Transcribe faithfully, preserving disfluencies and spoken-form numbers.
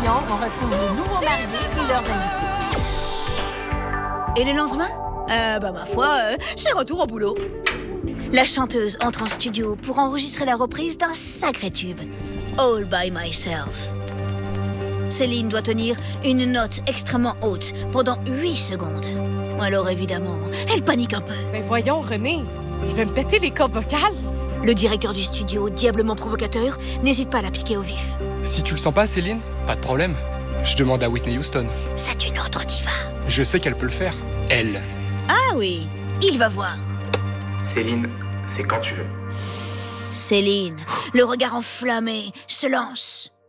soir, on retrouve les nouveaux mariés et leurs invités. Et le lendemain? Euh, bah ma foi, euh, c'est retour au boulot. La chanteuse entre en studio pour enregistrer la reprise d'un sacré tube, All by Myself. Céline doit tenir une note extrêmement haute pendant huit secondes. Alors évidemment, elle panique un peu. Mais voyons, René, je vais me péter les cordes vocales. Le directeur du studio, diablement provocateur, n'hésite pas à la piquer au vif. Si tu le sens pas, Céline, pas de problème. Je demande à Whitney Houston. C'est une autre diva. Je sais qu'elle peut le faire. Elle. Ah oui, il va voir. Céline, c'est quand tu veux. Céline, le regard enflammé, se lance.